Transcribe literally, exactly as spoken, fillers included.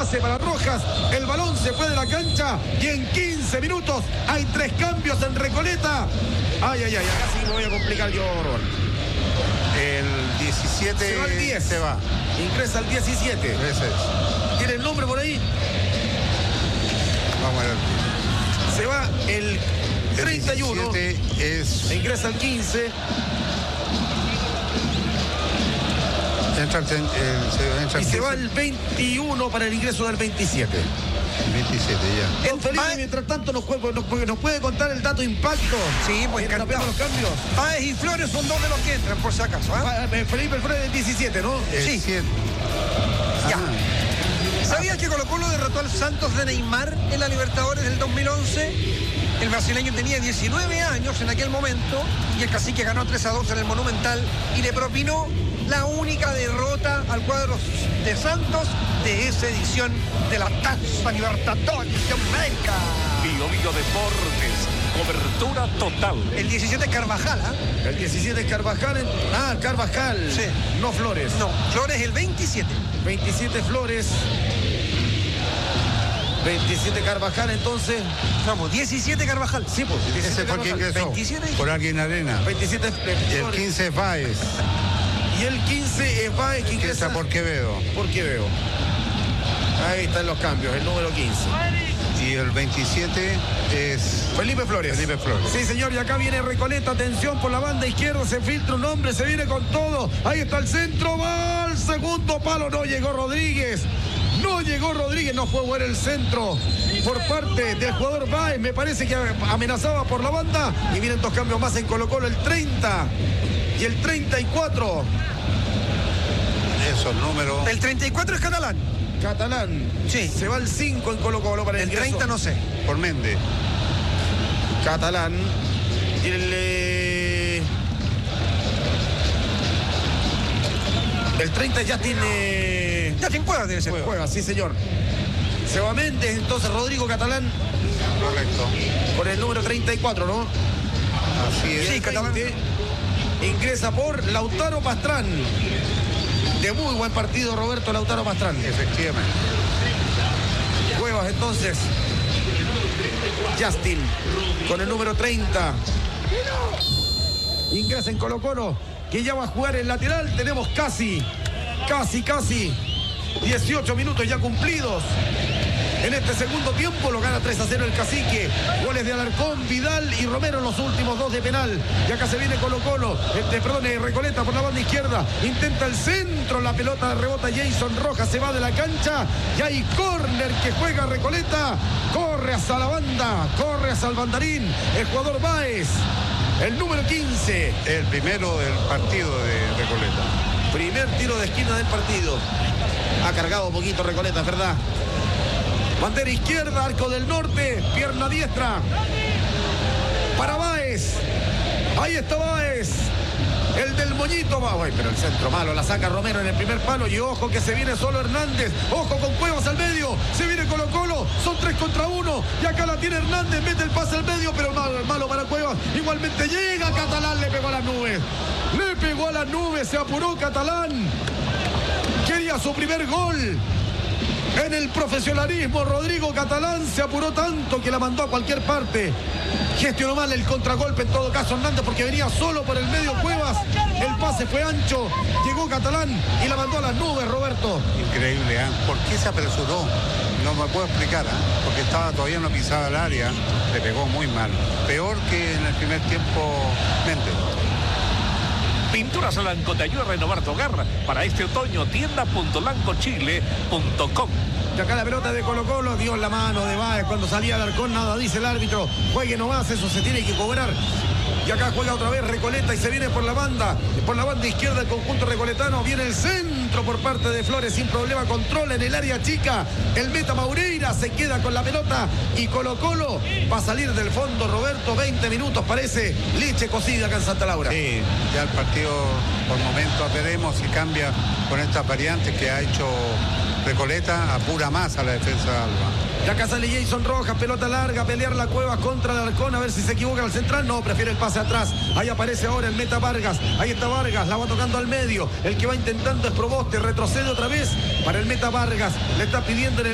pase para Rojas, el balón se fue de la cancha y en quince minutos hay tres cambios en Recoleta. Ay, ay, ay, acá sí me voy a complicar yo, Robert. El diecisiete se va al diez. Se va. Ingresa al diecisiete. Ese es. ¿Tiene el nombre por ahí? Vamos a ver. Se va el treinta y uno. El diecisiete es... Ingresa al quince. Entra el, el, se, entra y el se va el veintiuno para el ingreso del veintisiete. veintisiete ya. Don Felipe, Páez, mientras tanto, nos puede, nos, puede, nos puede contar el dato impacto. Sí, pues mientras vemos los cambios. Páez y Flores son dos de los que entran, por si acaso. ¿eh? Pa, Felipe Flores del diecisiete, ¿no? El Sí. cien. Ya. Ah. ¿Sabías que Colo Colo derrotó al Santos de Neymar en la Libertadores del dos mil once? El brasileño tenía diecinueve años en aquel momento y el cacique ganó tres a dos en el Monumental y le propinó la única derrota al cuadro de Santos de esa edición de la Taza Libertadores de América. Bio Bio Deportes, cobertura total. El diecisiete es Carvajal, ¿ah? El diecisiete es Carvajal. En... Ah, Carvajal. Sí. No Flores. No, Flores el veintisiete. veintisiete Flores. veintisiete Carvajal, entonces. Vamos, diecisiete Carvajal. Sí, pues. Ese fue quien ingresó. veintisiete. Por alguien arena. veintisiete Y el quince es Báez. Y el quince es Báez, que ingresa Ingresa por Quevedo. por Quevedo. Ahí están los cambios, el número quince. Y el veintisiete es Felipe Flores. Felipe Flores. Sí, señor, y acá viene Recoleta, atención por la banda izquierda, se filtra un hombre, se viene con todo. Ahí está el centro, va al segundo palo, no llegó Rodríguez. No llegó Rodríguez, no fue bueno el centro por parte del jugador Báez. Me parece que amenazaba por la banda. Y vienen dos cambios más en Colo Colo, el treinta y el treinta y cuatro. Esos números. El treinta y cuatro es Catalán. Catalán. Sí. Se va el cinco en Colo Colo para el El ingreso. treinta no sé. Por Méndez. Catalán. Y el... eh, El treinta ya tiene... Ya te Cuevas debe ser. Juega, sí, señor. Se va Méndez, entonces Rodrigo Catalán Correcto. por el número treinta y cuatro, ¿no? Así es. Sí, Catalán. veinte ingresa por Lautaro Pastrán. De muy buen partido Roberto Lautaro Pastrán. Efectivamente. Cuevas entonces. Justin con el número treinta. Ingresa en Colo Colo, que ya va a jugar el lateral. Tenemos casi, casi, casi dieciocho minutos ya cumplidos. En este segundo tiempo lo gana tres a cero el Cacique. Goles de Alarcón, Vidal y Romero en los últimos dos de penal. Y acá se viene Colo Colo. Este, perdón, Recoleta por la banda izquierda. Intenta el centro. La pelota rebota Jason Rojas. Se va de la cancha. Y hay córner que juega Recoleta. Corre hacia la banda. Corre hacia el bandarín. El jugador Báez. El número quince. El primero del partido de Recoleta. Primer tiro de esquina del partido. Ha cargado un poquito Recoleta, es verdad. Bandera izquierda, arco del norte, pierna diestra. Para Báez. Ahí está Báez. El del moñito va. Ay, pero el centro malo, la saca Romero en el primer palo. Y ojo que se viene solo Hernández. Ojo con Cuevas al medio. Se viene Colo Colo. Son tres contra uno. Y acá la tiene Hernández. Mete el pase al medio, pero malo, malo para Cuevas. Igualmente llega Catalán. Le pegó a las nubes. Le pegó a las nubes. Se apuró Catalán. Quería su primer gol. En el profesionalismo, Rodrigo Catalán se apuró tanto que la mandó a cualquier parte. Gestionó mal el contragolpe en todo caso Hernández porque venía solo por el medio Cuevas. El pase fue ancho, llegó Catalán y la mandó a las nubes, Roberto. Increíble, ¿eh? ¿Por qué se apresuró? No me puedo explicar, ¿eh? Porque estaba todavía no pisaba el área, le pegó muy mal. Peor que en el primer tiempo Méndez. Pinturas Lanco te ayuda a renovar tu hogar. Para este otoño, tienda punto lanco chile punto com. Y acá la pelota de Colo Colo, dio en la mano de Báez cuando salía Alarcón, nada dice el árbitro. Juegue nomás, eso se tiene que cobrar. Y acá juega otra vez Recoleta y se viene por la banda, por la banda izquierda el conjunto recoletano. Viene el centro por parte de Flores sin problema, controla en el área chica. El meta Maureira se queda con la pelota y Colo Colo va a salir del fondo, Roberto. veinte minutos parece leche cocida acá en Santa Laura. Sí, ya el partido por momentos veremos si cambia con estas variantes que ha hecho Recoleta, apura más a la defensa de Alba. Y acá sale Jason Rojas, pelota larga, pelear la Cuevas contra el Alarcón, a ver si se equivoca el central. No, prefiere el pase atrás. Ahí aparece ahora el meta Vargas. Ahí está Vargas, la va tocando al medio. El que va intentando es Proboste, retrocede otra vez para el meta Vargas. Le está pidiendo en el